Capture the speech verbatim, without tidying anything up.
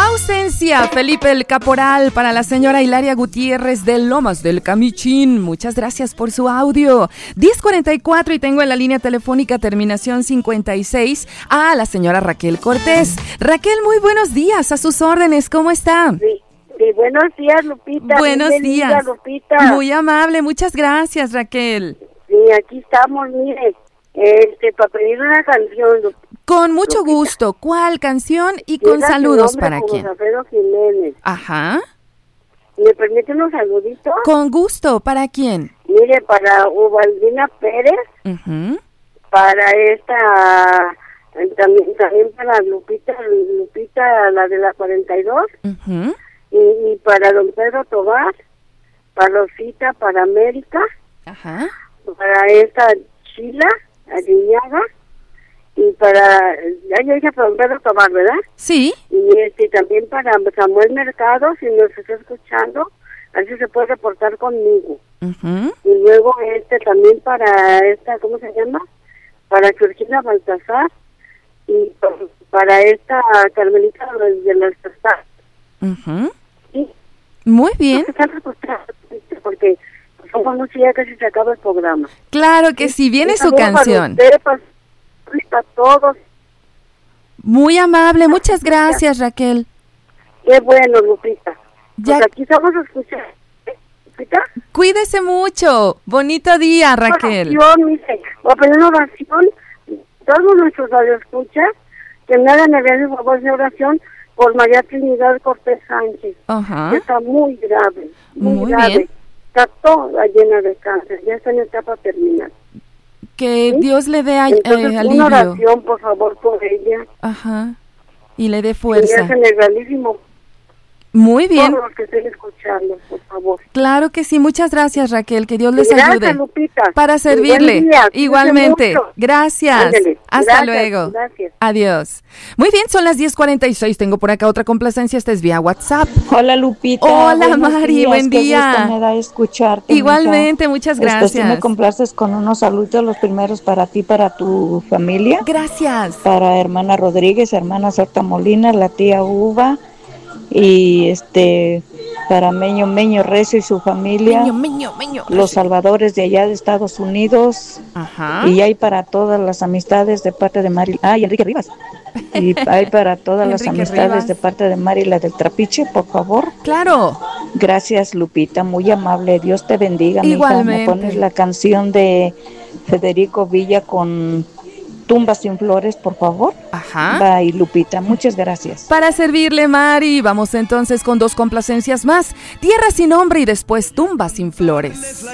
Ausencia, Felipe el Caporal, para la señora Hilaria Gutiérrez de Lomas del Camichín. Muchas gracias por su audio. diez cuarenta y cuatro y tengo en la línea telefónica terminación cincuenta y seis a la señora Raquel Cortés. Raquel, muy buenos días, a sus órdenes, ¿cómo está? Sí, sí, buenos días, Lupita. Buenos Bienvenida, días. Lupita. Muy amable, muchas gracias, Raquel. Sí, aquí estamos, mire, este, para pedir una canción, Lupita. Con mucho Lupita. gusto. ¿Cuál canción y con Llega su saludos nombre para como quién? Alfredo Jiménez. Ajá. ¿Me permite unos saluditos? Con gusto, ¿para quién? Mire, para Ubaldina Pérez, Uh-huh. para esta, eh, también, también para Lupita, Lupita, la de la cuarenta y dos, Uh-huh. y, y para don Pedro Tobar, para Rosita, para América, Ajá. para esta Chila, Ariñaga, y para, ya yo dije para don Pedro Tobar, ¿verdad? Sí. Y este también para Samuel Mercado, si nos está escuchando, a ver si se puede reportar conmigo. Uh-huh. Y luego este también para esta, ¿cómo se llama? Para Georgina Baltasar y para esta Carmelita de las Tastas. Uh-huh. Sí. Muy bien. Porque como mucho ya casi se acaba el programa. Claro que sí, viene Y su saludos canción. Para, usted, para, para todos. Muy amable, muchas gracias, Raquel. Qué bueno, Lupita. Ya. Pues aquí estamos a escuchar. Lupita. Cuídese mucho. Bonito día, Raquel. Oración, dice, voy a pedir una oración. Todos nuestros radioescuchas que me hagan el favor de oración por María Trinidad Cortés Sánchez. Ajá. Que está muy grave, muy, Muy grave. bien. Está toda llena de cáncer, ya está en etapa terminal. Que ¿Sí? Dios le dé ay- Entonces, eh, una alivio. oración, por favor, por ella. Ajá. Y le dé Y fuerza. hacen el realísimo. Muy bien. Todos los que estén escuchando, por favor. Claro que sí, muchas gracias, Raquel, que Dios les Gracias, ayude. Lupita. Para Y servirle. buen día, cuídese Igualmente. mucho. Gracias. Ándele. Hasta Gracias, luego. gracias. Adiós. Muy bien, son las diez cuarenta y seis. Tengo por acá otra complacencia. Esta es vía WhatsApp. Hola, Lupita. Hola, Buenos Mari, días. buen Qué día. gusto me da escucharte. Igualmente, mija. muchas Este, gracias. sí me complaces con unos saludos, los primeros para ti, para tu familia. Gracias. Para hermana Rodríguez, hermana Sorta Molina, la tía Uva, y este para Meño Meño Recio y su familia. Meño, meño, meño. Los salvadores de allá de Estados Unidos. Ajá. Y hay para todas las amistades de parte de Mari. Ah, y Enrique Rivas. Y hay para todas las Enrique amistades Rivas. de parte de Mari, la del Trapiche, por favor. Claro. Gracias, Lupita, muy amable. Dios te bendiga, mija. Igualmente. Me pones la canción de Federico Villa con Tumbas sin Flores, por favor. Ajá. Bye, Lupita. Muchas gracias. Para servirle, Mari. Vamos entonces con dos complacencias más. Tierra sin nombre y después Tumba sin flores.